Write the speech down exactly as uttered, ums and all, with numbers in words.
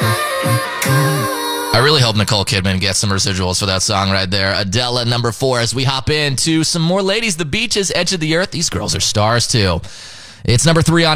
I really hope Nicole Kidman gets some residuals for that song right there. Adele at number four as we hop into some more ladies. The Beaches, Edge of the Earth. These girls are stars too. It's number three on